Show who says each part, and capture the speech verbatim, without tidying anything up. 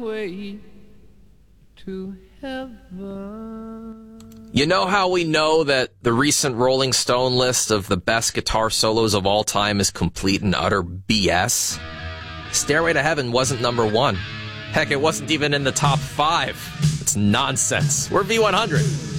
Speaker 1: way to heaven.
Speaker 2: You know how we know that the recent Rolling Stone list of the best guitar solos of all time is complete and utter B S? Stairway to Heaven wasn't number one. Heck, it wasn't even in the top five. It's nonsense. We're V one hundred.